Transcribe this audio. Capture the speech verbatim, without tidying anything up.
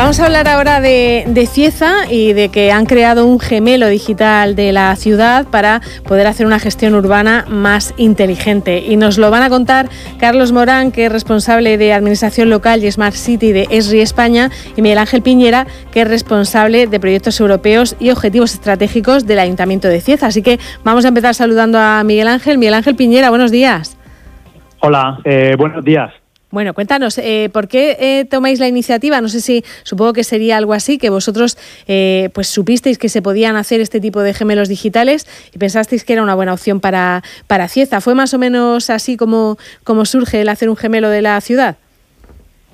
vamos a hablar ahora de, de Cieza y de que han creado un gemelo digital de la ciudad para poder hacer una gestión urbana más inteligente. Y nos lo van a contar Carlos Morán, que es responsable de Administración Local y Smart City de ESRI España, y Miguel Ángel Piñera, que es responsable de Proyectos Europeos y Objetivos Estratégicos del Ayuntamiento de Cieza. Así que vamos a empezar saludando a Miguel Ángel. Miguel Ángel Piñera, buenos días. Hola, eh, buenos días. Bueno, cuéntanos, eh, ¿por qué eh, tomáis la iniciativa? No sé si, supongo que sería algo así, que vosotros eh, pues supisteis que se podían hacer este tipo de gemelos digitales y pensasteis que era una buena opción para, para Cieza. ¿Fue más o menos así como, como surge el hacer un gemelo de la ciudad?